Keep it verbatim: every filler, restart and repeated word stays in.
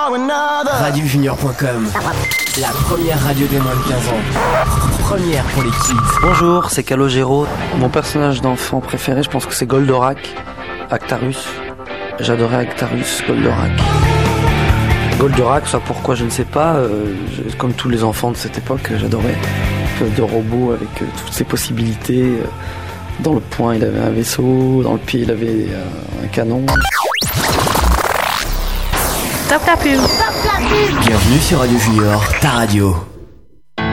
radio junior point com, la première radio des moins de quinze ans. Première pour les kids. Bonjour, c'est Calogero. Mon personnage d'enfant préféré, je pense que c'est Goldorak, Actarus. J'adorais Actarus, Goldorak. Goldorak, ça pourquoi je ne sais pas, euh, je, comme tous les enfants de cette époque, j'adorais. De robot avec euh, toutes ses possibilités. Euh, dans le poing, il avait un vaisseau, dans le pied, il avait euh, un canon. Top la pub. Bienvenue sur Radio Junior, ta radio.